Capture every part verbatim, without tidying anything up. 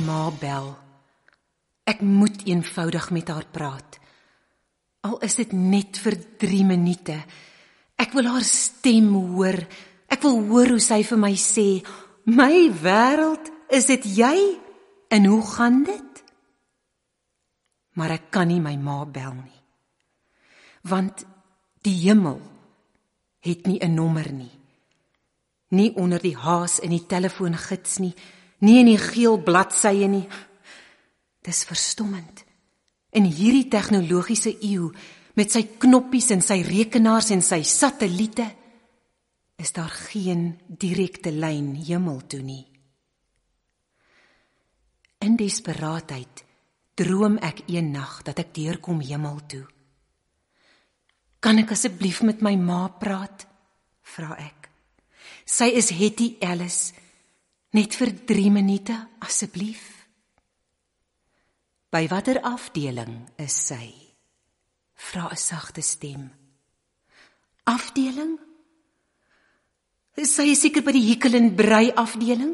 Ma bel. Ek moet eenvoudig met haar praat. Al is dit net vir drie minute. Ek wil haar stem hoor. Ek wil hoor hoe sy vir my sê, my wêreld, is dit jy? En hoe gaan dit? Maar ek kan nie my ma bel nie. Want die hemel het nie 'n nommer nie. Nie onder die haas in die telefoongids nie, nie in die geel bladsye nie. Dis verstommend. In hierdie tegnologiese eeu, met sy knoppies en sy rekenaars en sy satelliete, is daar geen direkte lyn hemel toe nie. In desperaatheid droom ek een nag dat ek deurkom hemel toe. Kan ek asseblief met my ma praat? Vra ek. Sy is Hetty Alice, net vir drie minute, asseblief. By watter afdeling is sy? Vra 'n sagte stem. Afdeling? Sy is seker by die hikkel en brei afdeling?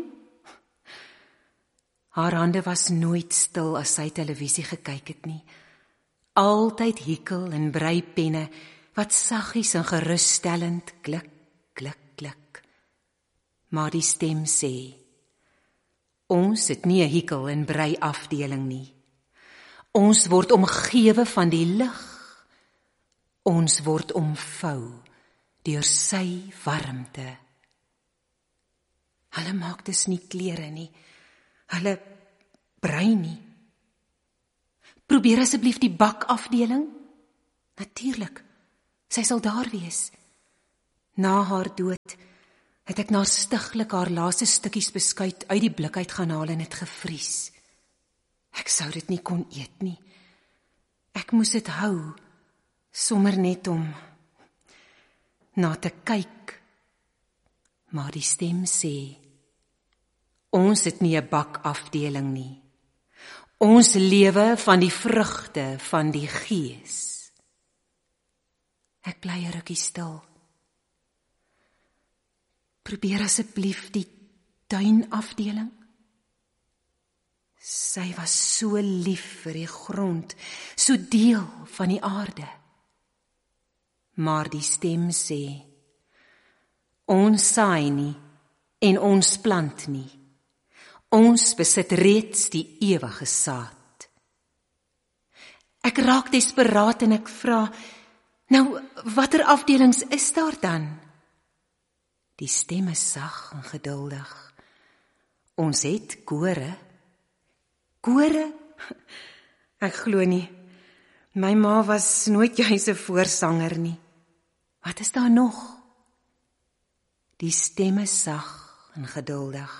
Haar hande was nooit stil as sy televisie gekyk het nie. Altyd hikkel en brei penne wat saggies en gerusstellend klik, klik, klik. Maar die stem sê, ons het nie 'n hikkel en brei afdeling nie. Ons word omgewe van die lig. Ons word omvou deur sy warmte. Hulle maak dus nie klere nie. Hulle brei nie. Probeer asseblief die bakafdeling. Natuurlik, sy sal daar wees. Na haar dood het ek naastiglik haar laaste stukkies beskuit uit die blik uit gaan haal en het gevries. Ek sou dit nie kon eet nie. Ek moes dit hou, sommer net om na te kyk. Maar die stem sê, ons het nie 'n bakafdeling nie. Ons lewe van die vrugte van die Gees. Ek bly 'n rukkie stil. Probeer asseblief die tuinafdeling. Sy was so lief vir die grond, so deel van die aarde. Maar die stem sê, ons saai nie en ons plant nie. Ons besit reeds die ewige saad. Ek raak desperaat en ek vra, nou, watter afdelings is daar dan? Die stem is sag en geduldig. Ons het kore. Kore? Ek glo nie. My ma was nooit juis 'n voorsanger nie. Wat is daar nog? Die stem is sag en geduldig.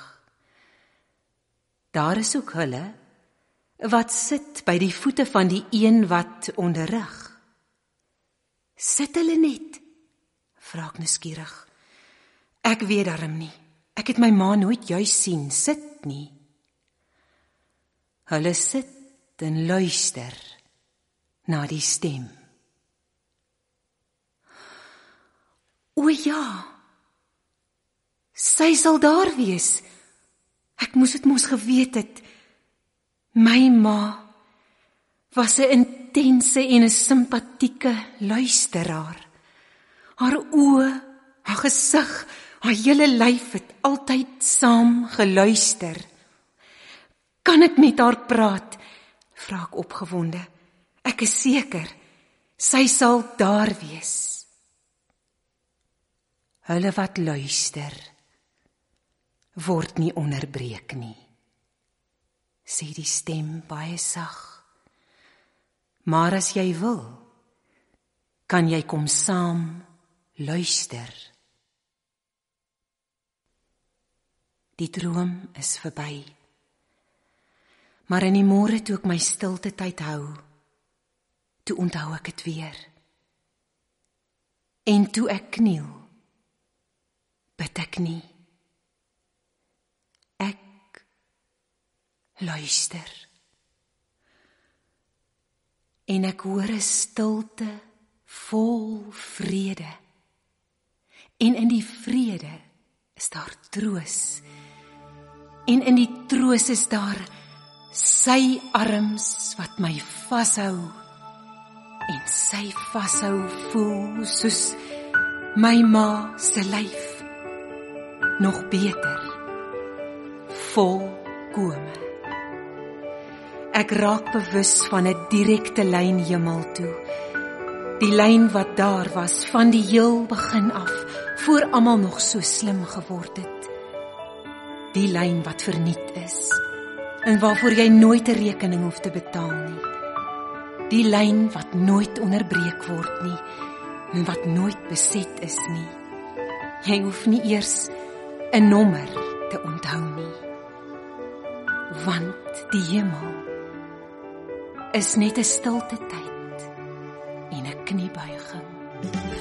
Daar is ook hulle wat sit by die voete van die een wat onderrig. Sit hulle net? Vra ek nuuskierig. Ek weet darm nie. Ek het my ma nooit juis sien sit nie. Hulle sit en luister na die stem. O ja, sy sal daar wees. Ek moes dit mos geweet het. My ma was 'n intense en 'n simpatieke luisteraar. Haar oë, haar gesig, haar hele lyf het altyd saam geluister. Kan ek met haar praat? Vra ek opgewonde. Ek is seker, sy sal daar wees. Hulle wat luister, word nie onderbreek nie, sê die stem baie sag. Maar as jy wil, kan jy kom saam luister. Die droom is verby. Maar in die môre toe ek my stilte tyd hou, toe onthou ek het weer. En toe ek kniel, bid ek nie. Ek luister. En ek hoor 'n stilte vol vrede. En in die vrede is daar troos. En in die troos is daar sy arms wat my vashou, en sy vashou voel soos my ma se lyf, nog beter, volkome. Ek raak bewus van 'n direkte lyn hemel toe, die lyn wat daar was van die heel begin af, voor almal nog so slim geword het. Die lyn wat verniet is, en waarvoor jy nooit 'n rekening hoef te betaal nie. Die lyn wat nooit onderbreek word nie, en wat nooit beset is nie. Jy hoef nie eers 'n nommer te onthou nie. Want die hemel is net 'n stilte tyd en 'n kniebuiging.